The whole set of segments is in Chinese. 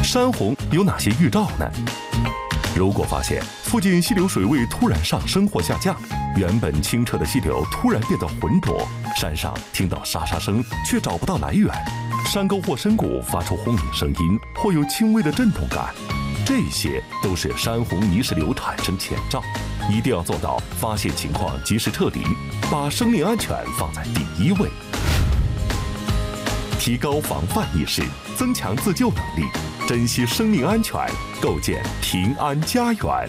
山洪有哪些预兆呢？如果发现附近溪流水位突然上升或下降，原本清澈的溪流突然变得浑浊，山上听到沙沙声却找不到来源，山沟或深谷发出轰鸣声音或有轻微的震动感，这些都是山洪泥石流产生前兆，一定要做到发现情况及时撤离，把生命安全放在第一位，提高防范意识，增强自救能力，珍惜生命安全，构建平安家园。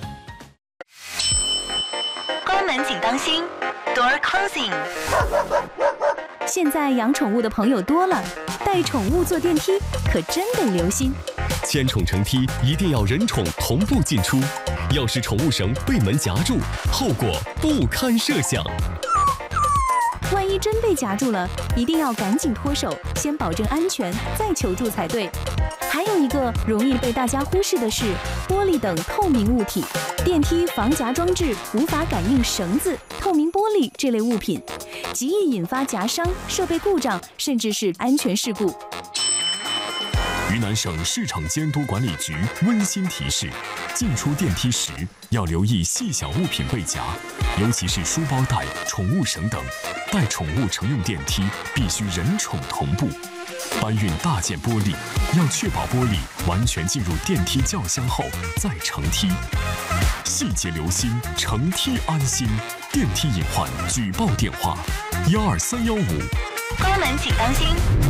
关门请当心 ，Door closing。 现在养宠物的朋友多了，带宠物坐电梯可真得留心。 牵宠乘梯一定要人宠同步进出，要是宠物绳被门夹住，后果不堪设想。 万一真被夹住了，一定要赶紧脱手，先保证安全，再求助才对。还有一个容易被大家忽视的是玻璃等透明物体，电梯防夹装置无法感应绳子、透明玻璃这类物品，极易引发夹伤、设备故障，甚至是安全事故。 云南省市场监督管理局温馨提示：进出电梯时要留意细小物品被夹，尤其是书包带、宠物绳等。带宠物乘用电梯必须人宠同步。搬运大件玻璃要确保玻璃完全进入电梯轿厢后再乘梯。细节留心，乘梯安心。电梯隐患举报电话：12315。 关门请当心。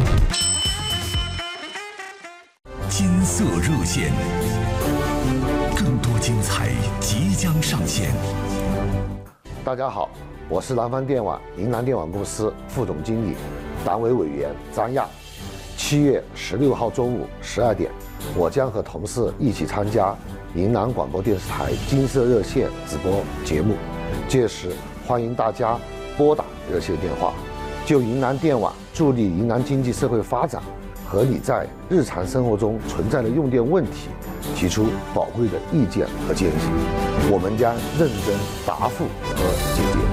金色热线，更多精彩即将上线。 大家好，我是南方电网云南电网公司副总经理、党委委员张亚。7月16号中午12点，我将和同事一起参加云南广播电视台金色热线直播节目，届时欢迎大家拨打热线电话，就云南电网助力云南经济社会发展和你在日常生活中存在的用电问题提出宝贵的意见和建议，我们将认真答复和解决。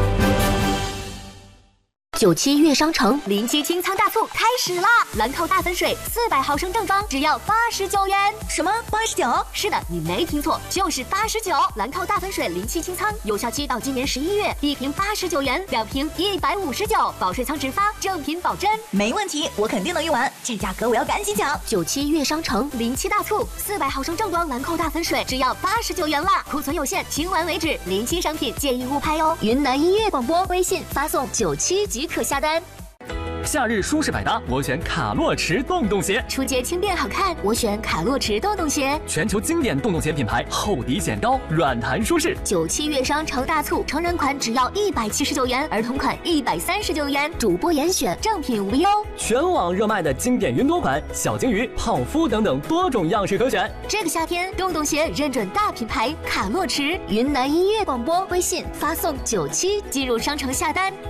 97悦商城临期清仓大促开始啦！兰蔻大粉水400毫升正装只要89元。 什么89？ 是的，你没听错，就是89。兰蔻大粉水临期清仓，有效期到今年11月，1瓶89元，2瓶159，保税仓直发，正品保真。 没问题，我肯定能用完，这价格我要赶紧抢。 97悦商城临期大促，400毫升正装兰蔻大粉水只要89元啦，库存有限，清完为止，临期商品建议勿拍哦。云南音乐广播微信发送97即可下单。 夏日舒适百搭，我选卡洛驰洞洞鞋； 出街轻便好看，我选卡洛驰洞洞鞋。 全球经典洞洞鞋品牌，厚底显高，软弹舒适。 97悦商城大促，成人款只要179元，儿童款139元，主播严选，正品无忧。 全网热卖的经典云朵款、小金鱼、泡芙等等多种样式可选。 这个夏天，洞洞鞋认准大品牌卡洛驰。云南音乐广播微信发送97进入商城下单。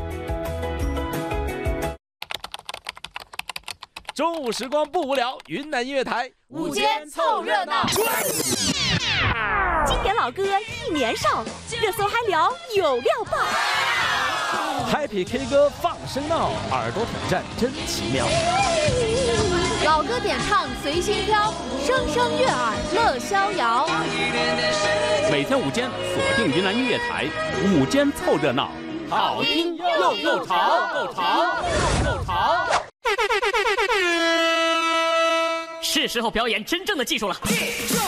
中午时光不无聊，云南音乐台午间凑热闹。 经典老歌一年少，热搜嗨聊有料爆。 Happy K 歌放声闹，耳朵挑战真奇妙。 老歌点唱随心飘，声声悦耳乐逍遥。 每天午间锁定云南音乐台，午间凑热闹， 好听又潮，够潮。 是时候表演真正的技术了。